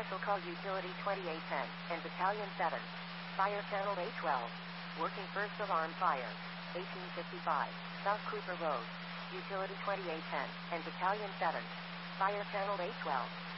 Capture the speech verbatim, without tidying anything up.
Special Call Utility twenty-eight ten and Battalion seven. Fire Channel A twelve. Working first alarm fire. eighteen fifty-five. South Cooper Road. Utility twenty-eight ten and Battalion seven. Fire Channel A twelve.